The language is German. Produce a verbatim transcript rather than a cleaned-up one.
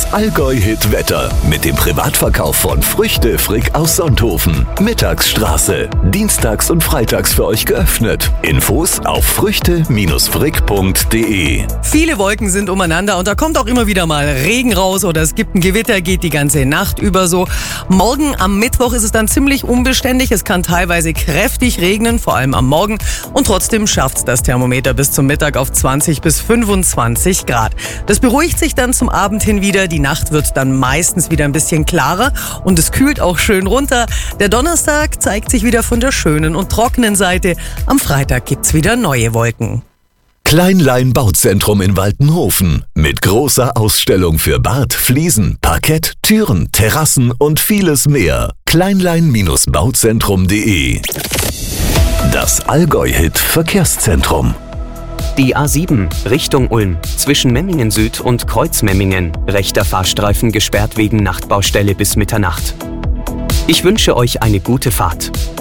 Allgäu-Hit-Wetter mit dem Privatverkauf von Früchte Frick aus Sonthofen. Mittagsstraße. Dienstags und freitags für euch geöffnet. Infos auf früchte frick punkt de. Viele Wolken sind umeinander und da kommt auch immer wieder mal Regen raus oder es gibt ein Gewitter, geht die ganze Nacht über so. Morgen am Mittwoch ist es dann ziemlich unbeständig. Es kann teilweise kräftig regnen, vor allem am Morgen. Und trotzdem schafft es das Thermometer bis zum Mittag auf zwanzig bis fünfundzwanzig Grad. Das beruhigt sich dann zum Abend hin wieder. Die Nacht wird dann meistens wieder ein bisschen klarer und es kühlt auch schön runter. Der Donnerstag zeigt sich wieder von der schönen und trockenen Seite. Am Freitag gibt's wieder neue Wolken. Kleinlein Bauzentrum in Waltenhofen mit großer Ausstellung für Bad, Fliesen, Parkett, Türen, Terrassen und vieles mehr. Kleinlein Bauzentrum punkt de. Das Allgäu-Hit Verkehrszentrum. Die A sieben Richtung Ulm zwischen Memmingen Süd und Kreuzmemmingen. Rechter Fahrstreifen gesperrt wegen Nachtbaustelle bis Mitternacht. Ich wünsche euch eine gute Fahrt.